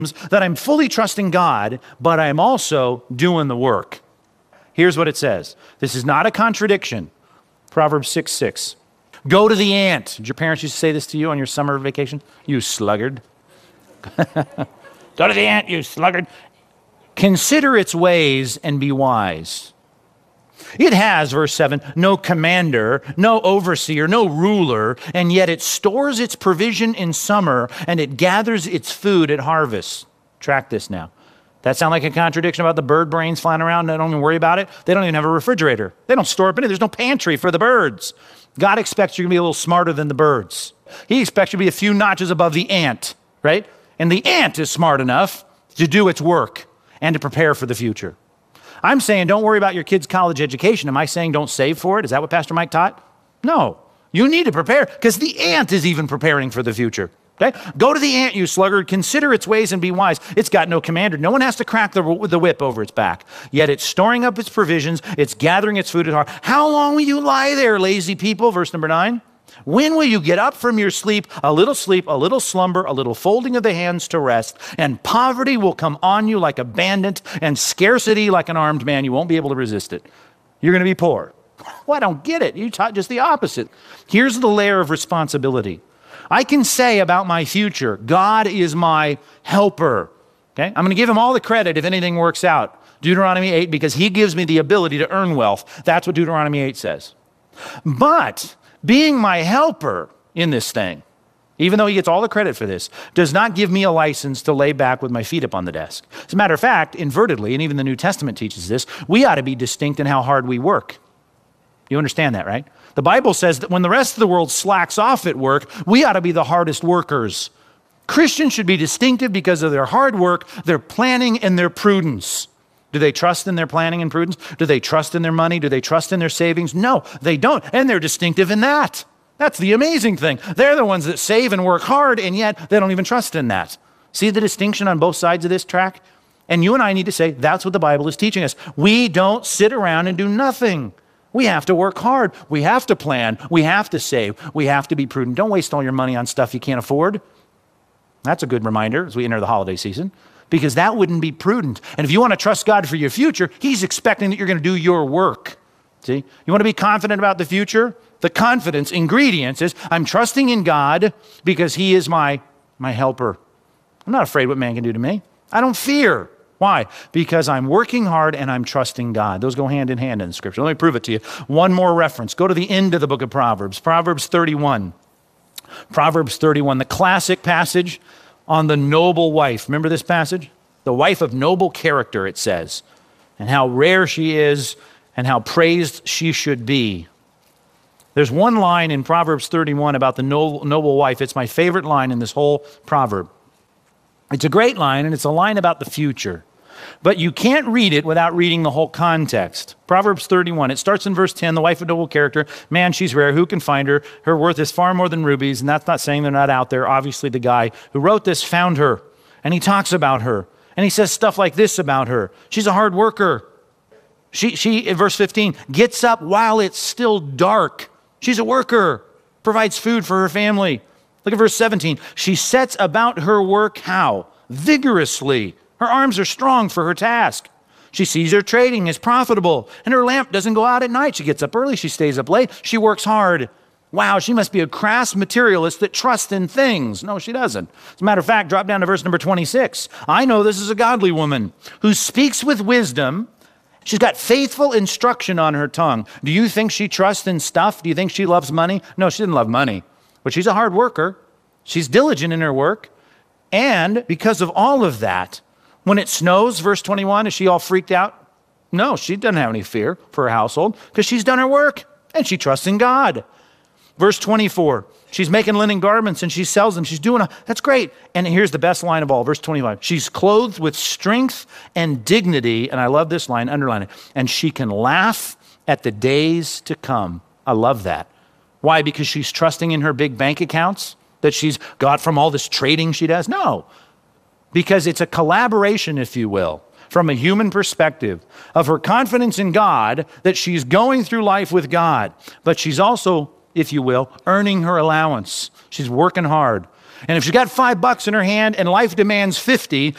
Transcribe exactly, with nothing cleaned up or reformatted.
that I'm fully trusting God, but I'm also doing the work. Here's what it says. This is not a contradiction. Proverbs six six. Go to the ant. Did your parents used to say this to you on your summer vacation? You sluggard. Go to the ant, you sluggard. Consider its ways and be wise. It has, verse seven, no commander, no overseer, no ruler, and yet it stores its provision in summer and it gathers its food at harvest. Track this now. That sound like a contradiction about the bird brains flying around? They don't even worry about it. They don't even have a refrigerator. They don't store up anything. There's no pantry for the birds. God expects you to be a little smarter than the birds. He expects you to be a few notches above the ant, right? And the ant is smart enough to do its work and to prepare for the future. I'm saying don't worry about your kid's college education. Am I saying don't save for it? Is that what Pastor Mike taught? No. You need to prepare because the ant is even preparing for the future. Okay? Go to the ant, you sluggard. Consider its ways and be wise. It's got no commander. No one has to crack the, the whip over its back. Yet it's storing up its provisions. It's gathering its food at heart. How long will you lie there, lazy people? Verse number nine. When will you get up from your sleep? A little sleep, a little slumber, a little folding of the hands to rest, and poverty will come on you like a bandit, and scarcity like an armed man. You won't be able to resist it. You're going to be poor. Well, I don't get it. You taught just the opposite. Here's the layer of responsibility. I can say about my future, God is my helper. Okay? I'm going to give him all the credit if anything works out. Deuteronomy eight, because he gives me the ability to earn wealth. That's what Deuteronomy eight says. But being my helper in this thing, even though he gets all the credit for this, does not give me a license to lay back with my feet up on the desk. As a matter of fact, invertedly, and even the New Testament teaches this, we ought to be distinct in how hard we work. You understand that, right? The Bible says that when the rest of the world slacks off at work, we ought to be the hardest workers. Christians should be distinctive because of their hard work, their planning, and their prudence. Do they trust in their planning and prudence? Do they trust in their money? Do they trust in their savings? No, they don't. And they're distinctive in that. That's the amazing thing. They're the ones that save and work hard, and yet they don't even trust in that. See the distinction on both sides of this track? And you and I need to say, that's what the Bible is teaching us. We don't sit around and do nothing. We have to work hard. We have to plan. We have to save. We have to be prudent. Don't waste all your money on stuff you can't afford. That's a good reminder as we enter the holiday season, because that wouldn't be prudent. And if you want to trust God for your future, he's expecting that you're going to do your work. See, you want to be confident about the future? The confidence ingredients is I'm trusting in God because he is my, my helper. I'm not afraid what man can do to me. I don't fear. Why? Because I'm working hard and I'm trusting God. Those go hand in hand in the scripture. Let me prove it to you. One more reference. Go to the end of the book of Proverbs. Proverbs thirty-one. Proverbs thirty-one, the classic passage on the noble wife. Remember this passage? The wife of noble character, it says, and how rare she is and how praised she should be. There's one line in Proverbs thirty-one about the noble, noble wife. It's my favorite line in this whole proverb. It's a great line, and it's a line about the future. But you can't read it without reading the whole context. Proverbs thirty-one, it starts in verse ten, the wife of noble character. Man, she's rare. Who can find her? Her worth is far more than rubies. And that's not saying they're not out there. Obviously, the guy who wrote this found her, and he talks about her. And he says stuff like this about her. She's a hard worker. She, she in verse fifteen, gets up while it's still dark. She's a worker, provides food for her family. Look at verse seventeen. She sets about her work how? Vigorously. Her arms are strong for her task. She sees her trading is profitable, and her lamp doesn't go out at night. She gets up early, she stays up late, she works hard. Wow, she must be a crass materialist that trusts in things. No, she doesn't. As a matter of fact, drop down to verse number twenty-six. I know this is a godly woman who speaks with wisdom. She's got faithful instruction on her tongue. Do you think she trusts in stuff? Do you think she loves money? No, she didn't love money. But she's a hard worker. She's diligent in her work. And because of all of that, when it snows, verse twenty-one, is she all freaked out? No, she doesn't have any fear for her household because she's done her work and she trusts in God. Verse twenty-four, she's making linen garments and she sells them. She's doing, a, that's great. And here's the best line of all, verse twenty-five. She's clothed with strength and dignity. And I love this line, underline it. And she can laugh at the days to come. I love that. Why? Because she's trusting in her big bank accounts that she's got from all this trading she does? No. Because it's a collaboration, if you will, from a human perspective of her confidence in God that she's going through life with God. But she's also, if you will, earning her allowance. She's working hard. And if she's got five bucks in her hand and life demands fifty,